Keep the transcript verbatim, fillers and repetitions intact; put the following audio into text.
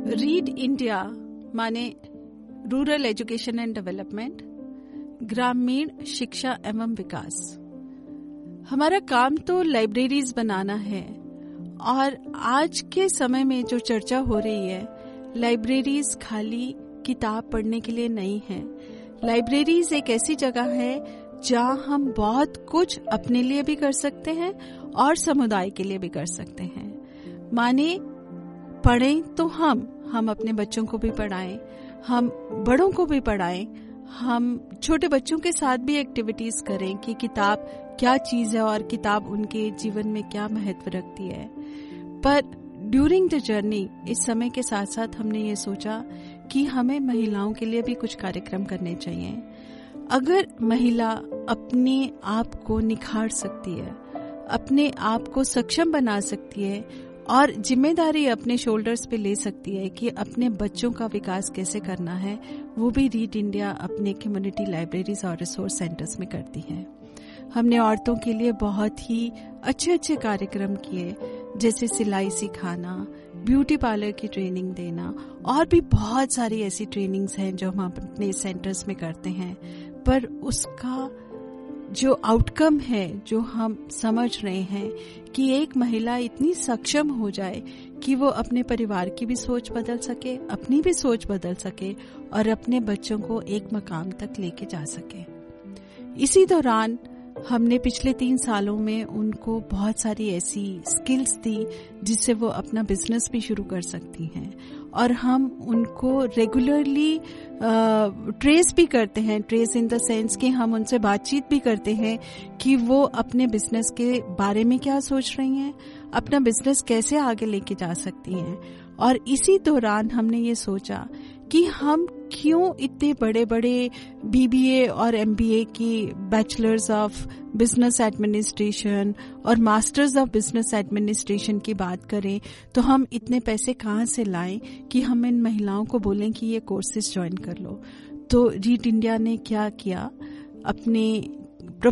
Read India माने rural education and development, ग्रामीण शिक्षा एवं विकास। हमारा काम तो लाइब्रेरीज बनाना है और आज के समय में जो चर्चा हो रही है, लाइब्रेरीज खाली किताब पढ़ने के लिए नहीं है। लाइब्रेरीज एक ऐसी जगह है जहां हम बहुत कुछ अपने लिए भी कर सकते हैं और समुदाय के लिए भी कर सकते हैं। माने पढ़ें तो हम हम अपने बच्चों को भी पढ़ाएं, हम बड़ों को भी पढ़ाएं, हम छोटे बच्चों के साथ भी एक्टिविटीज करें कि किताब क्या चीज है और किताब उनके जीवन में क्या महत्व रखती है। पर ड्यूरिंग द जर्नी इस समय के साथ साथ हमने ये सोचा कि हमें महिलाओं के लिए भी कुछ कार्यक्रम करने चाहिए। अगर महिला अपने आप को निखार सकती है, अपने आप को सक्षम बना सकती है और जिम्मेदारी अपने शोल्डर्स पे ले सकती है कि अपने बच्चों का विकास कैसे करना है, वो भी रीड इंडिया अपने कम्युनिटी लाइब्रेरीज और रिसोर्स सेंटर्स में करती है। हमने औरतों के लिए बहुत ही अच्छे अच्छे कार्यक्रम किए, जैसे सिलाई सिखाना, ब्यूटी पार्लर की ट्रेनिंग देना और भी बहुत सारी ऐसी ट्रेनिंग्स हैं जो हम अपने सेंटर्स में करते हैं। पर उसका जो आउटकम है, जो हम समझ रहे हैं कि एक महिला इतनी सक्षम हो जाए कि वो अपने परिवार की भी सोच बदल सके, अपनी भी सोच बदल सके और अपने बच्चों को एक मकाम तक लेके जा सके। इसी दौरान हमने पिछले तीन सालों में उनको बहुत सारी ऐसी स्किल्स दी जिससे वो अपना बिजनेस भी शुरू कर सकती हैं और हम उनको रेगुलरली ट्रेस भी करते हैं। ट्रेस इन द सेंस कि हम उनसे बातचीत भी करते हैं कि वो अपने बिजनेस के बारे में क्या सोच रही हैं, अपना बिजनेस कैसे आगे लेके जा सकती हैं। और इसी दौरान हमने ये सोचा कि हम क्यों इतने बड़े बड़े बीबीए और एमबीए की बैचलर्स ऑफ बिजनेस एडमिनिस्ट्रेशन और मास्टर्स ऑफ बिजनेस एडमिनिस्ट्रेशन की बात करें, तो हम इतने पैसे कहाँ से लाएं कि हम इन महिलाओं को बोलें कि ये कोर्सेज ज्वाइन कर लो। तो रीड इंडिया ने क्या किया, अपने